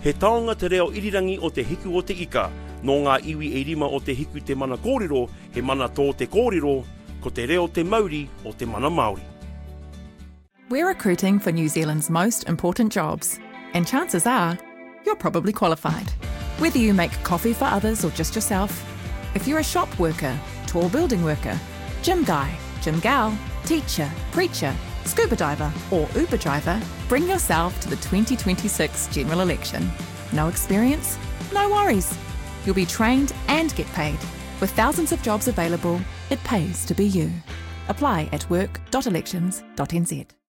He taonga te reo irirangi o te hiku o te ika, no ngā iwi e rima o te hiku te mana kōrero, he mana tō te kōrero, ko te reo te Māori o te mana Māori. We're recruiting for New Zealand's most important jobs, and chances are you're probably qualified. Whether you make coffee for others or just yourself, if you're a shop worker, tall building worker, gym guy, gym gal, teacher, preacher, scuba diver or Uber driver, bring yourself to the 2026 general election. No experience? No worries. You'll be trained and get paid. With thousands of jobs available, it pays to be you. Apply at work.elections.nz.